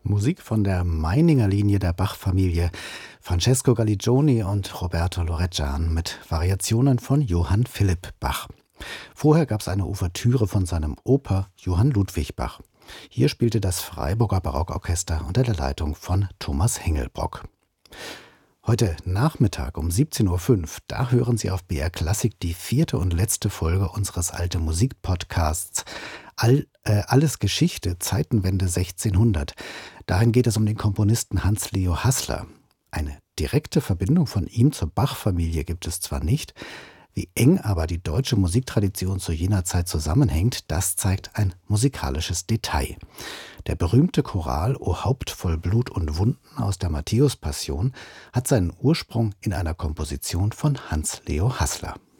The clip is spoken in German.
Musik von der Meininger Linie der Bach-Familie, Francesco Galligioni und Roberto Lorejan mit Variationen von Johann Philipp Bach. Vorher gab es eine Ouvertüre von seinem Oper Johann Ludwig Bach. Hier spielte das Freiburger Barockorchester unter der Leitung von Thomas Hengelbrock. Heute Nachmittag um 17:05 Uhr, da hören Sie auf BR Klassik die 4. und letzte Folge unseres Alte Musik Podcasts Alles Geschichte, Zeitenwende 1600. Darin geht es um den Komponisten Hans Leo Haßler. Eine direkte Verbindung von ihm zur Bach-Familie gibt es zwar nicht, wie eng aber die deutsche Musiktradition zu jener Zeit zusammenhängt, das zeigt ein musikalisches Detail. Der berühmte Choral O Haupt voll Blut und Wunden aus der Matthäus-Passion hat seinen Ursprung in einer Komposition von Hans Leo Haßler.